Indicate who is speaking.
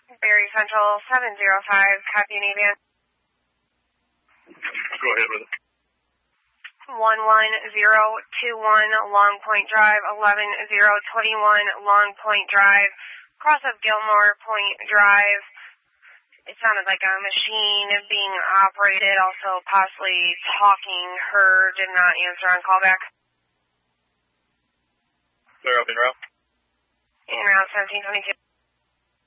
Speaker 1: Berry Central 705, copy Navian.
Speaker 2: Go ahead with it.
Speaker 1: 11021 Long Point Drive, 11021 Long Point Drive, cross of Gilmore Point Drive. It sounded like a machine being operated, also possibly talking, heard, did not answer on callback.
Speaker 2: Clear up en route.
Speaker 1: En route 1722.